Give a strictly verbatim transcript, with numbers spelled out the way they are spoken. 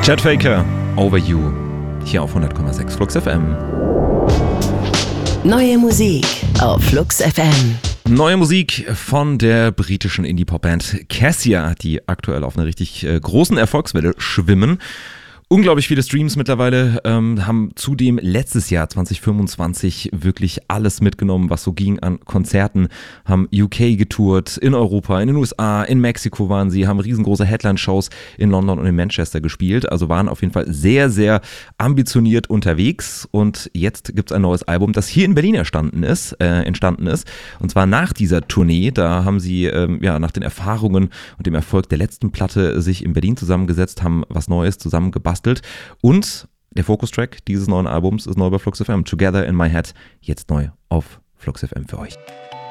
Chet Faker, Over You, hier auf hundert Komma sechs Flux F M. Neue Musik auf Flux F M. Neue Musik von der britischen Indie-Pop-Band Cassia, die aktuell auf einer richtig äh, großen Erfolgswelle schwimmen. Unglaublich viele Streams mittlerweile, ähm, haben zudem letztes Jahr zwanzig fünfundzwanzig wirklich alles mitgenommen, was so ging an Konzerten, haben U K getourt, in Europa, in den U S A, in Mexiko waren sie, haben riesengroße Headline-Shows in London und in Manchester gespielt, also waren auf jeden Fall sehr, sehr ambitioniert unterwegs und jetzt gibt es ein neues Album, das hier in Berlin entstanden ist, äh, entstanden ist und zwar nach dieser Tournee, da haben sie ähm, ja nach den Erfahrungen und dem Erfolg der letzten Platte sich in Berlin zusammengesetzt, haben was Neues zusammengebastelt. Und der Fokustrack dieses neuen Albums ist neu bei Flux F M. Together in My Head, jetzt neu auf Flux F M für euch.